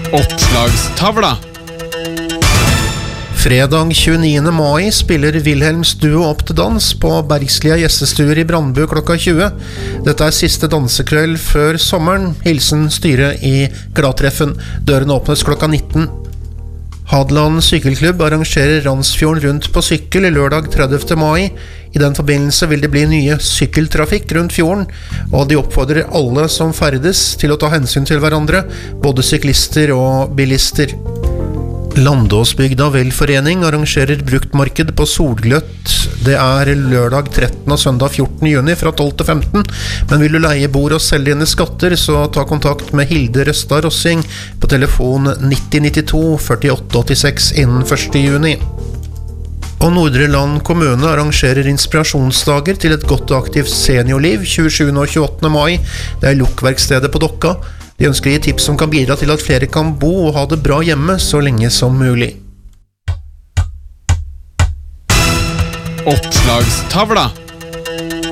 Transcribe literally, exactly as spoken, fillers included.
Oppslagstavla. Fredag tjueniende mai spiller Wilhelms duo opp til dans på Bergslia gjestestuer i Brandbu klokka tjue. Dette er siste dansekveld før sommeren. Hilsen styret i Gladtreffen. Døren åpnes klokka nitten. Hadeland sykkelklubb arrangerer Randsfjorden rundt på sykkel i lørdag tredivte mai. I den forbindelse vil det bli nye sykkeltrafikk rundt fjorden, og de oppfordrer alle som ferdes til å ta hensyn til hverandre, både syklister og bilister. Landåsbygda velforening arrangerer bruktmarked på Solgløtt. Det er lørdag trettende og søndag fjortende juni fra tolv til femten. Men vil du leie bord og selge dine skatter, så ta kontakt med Hilde Røstad Rossing på telefon nitti nittito førtiåtte åttiseks innen første juni. Og Nordre Land kommune arrangerer inspirasjonsdager til et godt og aktivt seniorliv tjuesjuende og tjueåttende mai. Det er Lokverkstedet på Dokka. De ønsker å gi tips som kan bidra til at flere kan bo og ha det bra hjemme så lenge som mulig. Oppslagstavla.